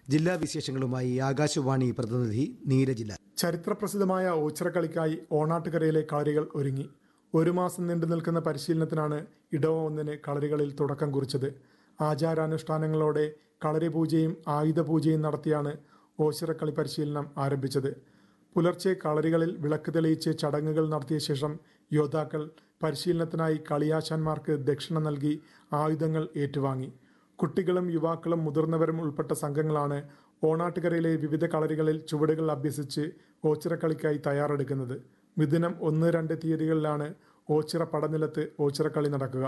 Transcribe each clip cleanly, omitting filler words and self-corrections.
ജില്ലാ വിശേഷങ്ങളുമായി ആകാശവാണി പ്രതിനിധി നീരജില. ചരിത്രപ്രസിദ്ധമായ ഓച്ചിറക്കളിക്കായി ഓണാട്ടുകരയിലെ കളരികൾ ഒരുങ്ങി. 1 മാസം നീണ്ടു നിൽക്കുന്ന പരിശീലനത്തിനാണ് ഇടവ 1 കളരികളിൽ തുടക്കം കുറിച്ചത്. ആചാരാനുഷ്ഠാനങ്ങളോടെ കളരി പൂജയും ആയുധ പൂജയും നടത്തിയാണ് ഓച്ചിറക്കളി പരിശീലനം ആരംഭിച്ചത്. പുലർച്ചെ കളരികളിൽ വിളക്ക് തെളിയിച്ച് ചടങ്ങുകൾ നടത്തിയ ശേഷം യോദ്ധാക്കൾ പരിശീലനത്തിനായി കളിയാശാന്മാർക്ക് ദക്ഷിണ നൽകി ആയുധങ്ങൾ ഏറ്റുവാങ്ങി. കുട്ടികളും യുവാക്കളും മുതിർന്നവരും ഉൾപ്പെട്ട സംഘങ്ങളാണ് ഓണാട്ടുകരയിലെ വിവിധ കളരികളിൽ ചുവടുകൾ അഭ്യസിച്ച് ഓച്ചിറക്കളിക്കായി തയ്യാറെടുക്കുന്നത്. മിഥുനം 1-2 തീയതികളിലാണ് ഓച്ചിറ പടനിലത്ത് ഓച്ചിറക്കളി നടക്കുക.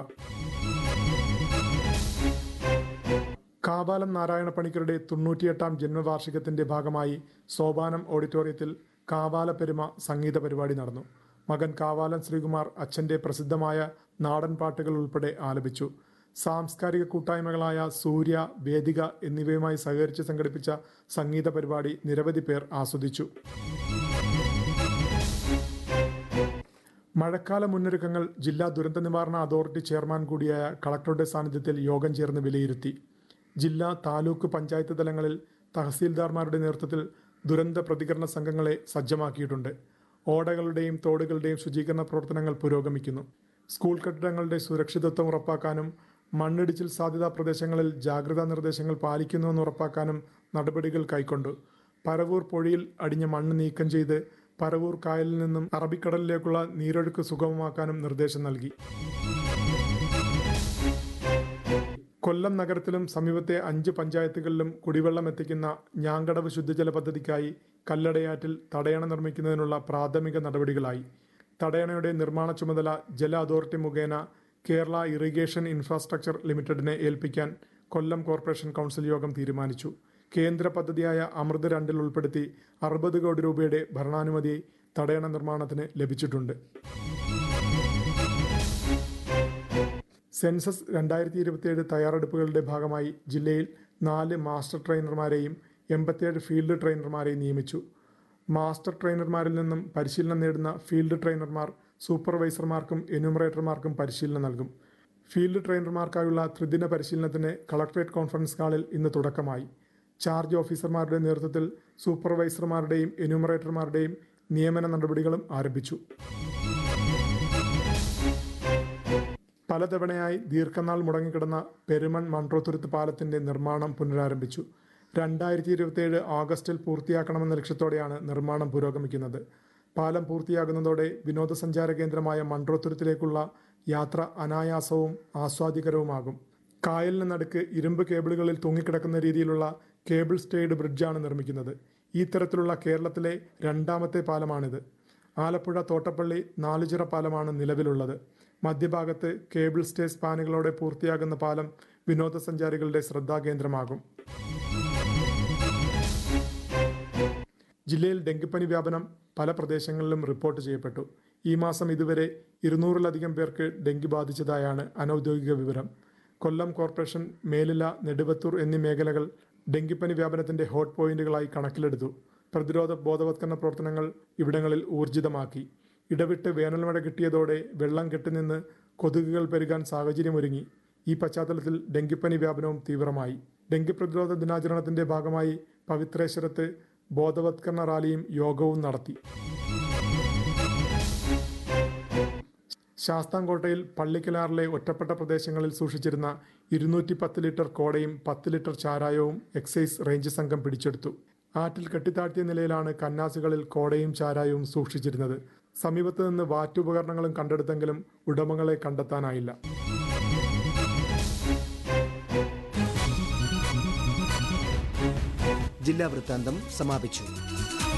കാവാലം നാരായണ പണിക്കരുടെ 98ാം ജന്മവാർഷികത്തിന്റെ ഭാഗമായി സോപാനം ഓഡിറ്റോറിയത്തിൽ കാവാല പെരുമ സംഗീത പരിപാടി നടന്നു. മകൻ കാവാലം ശ്രീകുമാർ അച്ഛന്റെ പ്രസിദ്ധമായ നാടൻ പാട്ടുകൾ ഉൾപ്പെടെ ആലപിച്ചു. സാംസ്കാരിക കൂട്ടായ്മകളായ സൂര്യ, വേദിക എന്നിവയുമായി സഹകരിച്ച് സംഘടിപ്പിച്ച സംഗീത പരിപാടി നിരവധി പേർ ആസ്വദിച്ചു. മഴക്കാല മുന്നൊരുക്കങ്ങൾ ജില്ലാ ദുരന്ത നിവാരണ അതോറിറ്റി ചെയർമാൻ കൂടിയായ കളക്ടറുടെ സാന്നിധ്യത്തിൽ യോഗം ചേർന്ന് വിലയിരുത്തി. ജില്ലാ, താലൂക്ക്, പഞ്ചായത്ത് തലങ്ങളിൽ തഹസീൽദാർമാരുടെ നേതൃത്വത്തിൽ ദുരന്ത പ്രതികരണ സംഘങ്ങളെ സജ്ജമാക്കിയിട്ടുണ്ട്. ഓടകളുടെയും തോടുകളുടെയും ശുചീകരണ പ്രവർത്തനങ്ങൾ പുരോഗമിക്കുന്നു. സ്കൂൾ കെട്ടിടങ്ങളുടെ സുരക്ഷിതത്വം ഉറപ്പാക്കാനും മണ്ണിടിച്ചിൽ സാധ്യതാ പ്രദേശങ്ങളിൽ ജാഗ്രതാ നിർദ്ദേശങ്ങൾ പാലിക്കുന്നുവെന്ന് ഉറപ്പാക്കാനും നടപടികൾ കൈക്കൊണ്ടു. പരവൂർ പൊഴിയിൽ അടിഞ്ഞ മണ്ണ് നീക്കം ചെയ്ത് പരവൂർ കായലിൽ നിന്നും അറബിക്കടലിലേക്കുള്ള നീരൊഴുക്ക് സുഗമമാക്കാനും നിർദ്ദേശം നൽകി. കൊല്ലം നഗരത്തിലും സമീപത്തെ 5 പഞ്ചായത്തുകളിലും കുടിവെള്ളം എത്തിക്കുന്ന ഞാങ്കടവ് ശുദ്ധജല പദ്ധതിക്കായി കല്ലടയാറ്റിൽ തടയണ നിർമ്മിക്കുന്നതിനുള്ള പ്രാഥമിക നടപടികളായി. തടയണയുടെ നിർമ്മാണ ചുമതല ജല അതോറിറ്റി മുഖേന കേരള ഇറിഗേഷൻ ഇൻഫ്രാസ്ട്രക്ചർ ലിമിറ്റഡിനെ ഏൽപ്പിക്കാൻ കൊല്ലം കോർപ്പറേഷൻ കൗൺസിൽ യോഗം തീരുമാനിച്ചു. കേന്ദ്ര പദ്ധതിയായ അമൃത് 2 ഉൾപ്പെടുത്തി 60 കോടി രൂപയുടെ ഭരണാനുമതി തടയണ നിർമ്മാണത്തിന് ലഭിച്ചിട്ടുണ്ട്. സെൻസസ് 2027 തയ്യാറെടുപ്പുകളുടെ ഭാഗമായി ജില്ലയിൽ 4 മാസ്റ്റർ ട്രെയിനർമാരെയും 87 ഫീൽഡ് ട്രെയിനർമാരെയും നിയമിച്ചു. മാസ്റ്റർ ട്രെയിനർമാരിൽ നിന്നും പരിശീലനം നേടുന്ന ഫീൽഡ് ട്രെയിനർമാർ സൂപ്പർവൈസർമാർക്കും എന്യൂമറേറ്റർമാർക്കും പരിശീലനം നൽകും. ഫീൽഡ് ട്രെയിനർമാർക്കായുള്ള ത്രിദിന പരിശീലനത്തിന് കളക്ടറേറ്റ് കോൺഫറൻസ് ഹാളിൽ ഇന്ന് തുടക്കമായി. ചാർജ് ഓഫീസർമാരുടെ നേതൃത്വത്തിൽ സൂപ്പർവൈസർമാരുടെയും എന്യൂമറേറ്റർമാരുടെയും നിയമന നടപടികളും ആരംഭിച്ചു. പലതവണയായി ദീർഘനാൾ മുടങ്ങിക്കിടന്ന പെരുമൺ മൺട്രോത്തുരുത്ത് പാലത്തിന്റെ നിർമ്മാണം പുനരാരംഭിച്ചു. 2027 ഓഗസ്റ്റിൽ പൂർത്തിയാക്കണമെന്ന ലക്ഷ്യത്തോടെയാണ് നിർമ്മാണം പുരോഗമിക്കുന്നത്. പാലം പൂർത്തിയാകുന്നതോടെ വിനോദസഞ്ചാര കേന്ദ്രമായ മൺട്രോത്തുരുത്തിലേക്കുള്ള യാത്ര അനായാസവും ആസ്വാദികരവുമാകും. കായലിന് നടുക്ക് ഇരുമ്പ് കേബിളുകളിൽ തൂങ്ങിക്കിടക്കുന്ന രീതിയിലുള്ള കേബിൾ സ്റ്റേയ്ഡ് ബ്രിഡ്ജാണ് നിർമ്മിക്കുന്നത്. ഈ തരത്തിലുള്ള കേരളത്തിലെ 2ാമത്തെ പാലമാണിത്. ആലപ്പുഴ തോട്ടപ്പള്ളി 4 ചിറ പാലമാണ് നിലവിലുള്ളത്. മധ്യഭാഗത്ത് കേബിൾ സ്റ്റേ സ്പാനുകളോടെ പൂർത്തിയാകുന്ന പാലം വിനോദസഞ്ചാരികളുടെ ശ്രദ്ധാകേന്ദ്രമാകും. ജില്ലയിൽ ഡെങ്കിപ്പനി വ്യാപനം പല പ്രദേശങ്ങളിലും റിപ്പോർട്ട് ചെയ്യപ്പെട്ടു. ഈ മാസം ഇതുവരെ 200-ലധികം പേർക്ക് ഡെങ്കി ബാധിച്ചതായാണ് അനൌദ്യോഗിക വിവരം. കൊല്ലം കോർപ്പറേഷൻ മേലില, നെടുവത്തൂർ എന്നീ മേഖലകൾ ഡെങ്കിപ്പനി വ്യാപനത്തിന്റെ ഹോട്ട് പോയിന്റുകളായി കണക്കിലെടുത്തു. പ്രതിരോധ ബോധവത്കരണ പ്രവർത്തനങ്ങൾ ഇവിടങ്ങളിൽ ഊർജിതമാക്കി. ഇടവിട്ട് വേനൽമഴ കിട്ടിയതോടെ വെള്ളം കെട്ടിനിന്ന് കൊതുകുകൾ പെരുകാൻ സാഹചര്യമൊരുങ്ങി. ഈ പശ്ചാത്തലത്തിൽ ഡെങ്കിപ്പനി വ്യാപനവും തീവ്രമായി. ഡെങ്കി പ്രതിരോധ ദിനാചരണത്തിന്റെ ഭാഗമായി പവിത്രേശ്വരത്ത് ബോധവത്കരണ റാലിയും യോഗവും നടത്തി. ശാസ്താംകോട്ടയിൽ പള്ളിക്കലാറിലെ ഒറ്റപ്പെട്ട പ്രദേശങ്ങളിൽ സൂക്ഷിച്ചിരുന്ന 210 ലിറ്റർ കോടയും 10 ലിറ്റർ ചാരായവും എക്സൈസ് റേഞ്ച് സംഘം പിടിച്ചെടുത്തു. ആറ്റിൽ കെട്ടിത്താഴ്ത്തിയ നിലയിലാണ് കന്നാസുകളിൽ കോടയും ചാരായവും സൂക്ഷിച്ചിരുന്നത്. സമീപത്ത് നിന്ന് വാറ്റുപകരണങ്ങളും കണ്ടെടുത്തെങ്കിലും ഉടമകളെ കണ്ടെത്താനായില്ല. ജില്ലാ വൃത്താന്തം സമാപിച്ചു.